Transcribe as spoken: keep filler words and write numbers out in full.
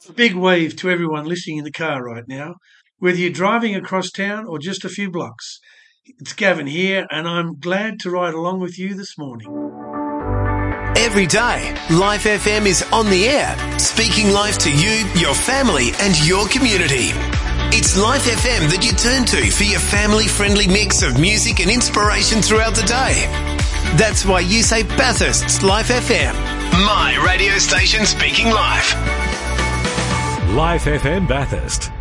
A big wave to everyone listening in the car right now, whether you're driving across town or just a few blocks. It's Gavin here, and I'm glad to ride along with you this morning. Every day, Life F M is on the air, speaking life to you, your family and your community. It's Life F M that you turn to for your family-friendly mix of music and inspiration throughout the day. That's why you say Bathurst's Life F M. My radio station speaking life. Life F M Bathurst.